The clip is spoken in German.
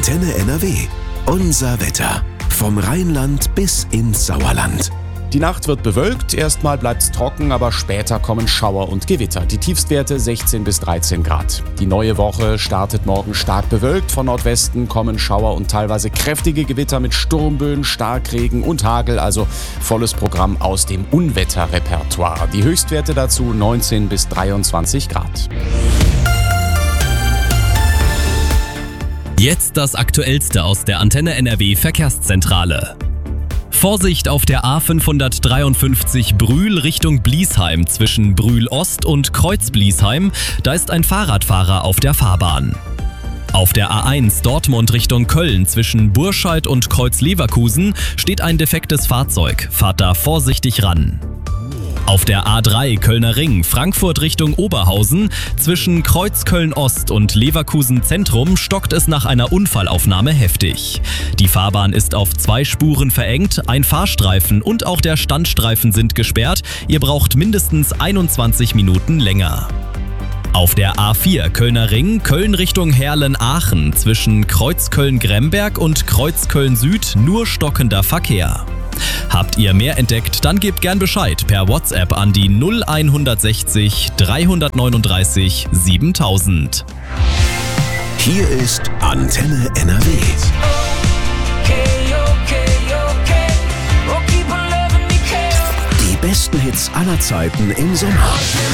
Antenne NRW. Unser Wetter. Vom Rheinland bis ins Sauerland. Die Nacht wird bewölkt, erstmal bleibt es trocken, aber später kommen Schauer und Gewitter. Die Tiefstwerte 16 bis 13 Grad. Die neue Woche startet morgen stark bewölkt. Von Nordwesten kommen Schauer und teilweise kräftige Gewitter mit Sturmböen, Starkregen und Hagel. Also volles Programm aus dem Unwetterrepertoire. Die Höchstwerte dazu 19 bis 23 Grad. Jetzt das Aktuellste aus der Antenne NRW Verkehrszentrale. Vorsicht auf der A553 Brühl Richtung Bliesheim zwischen Brühl Ost und Kreuz Bliesheim. Da ist ein Fahrradfahrer auf der Fahrbahn. Auf der A1 Dortmund Richtung Köln zwischen Burscheid und Kreuz Leverkusen steht ein defektes Fahrzeug. Fahrt da vorsichtig ran. Auf der A3 Kölner Ring Frankfurt Richtung Oberhausen zwischen Kreuz Köln Ost und Leverkusen Zentrum stockt es nach einer Unfallaufnahme heftig. Die Fahrbahn ist auf 2 Spuren verengt, ein Fahrstreifen und auch der Standstreifen sind gesperrt. Ihr braucht mindestens 21 Minuten länger. Auf der A4 Kölner Ring Köln Richtung Herlen-Aachen zwischen Kreuz Köln-Gremberg und Kreuz Köln Süd nur stockender Verkehr. Habt ihr mehr entdeckt, dann gebt gern Bescheid per WhatsApp an die 0160 339 7000. Hier ist Antenne NRW. Die besten Hits aller Zeiten im Sommer.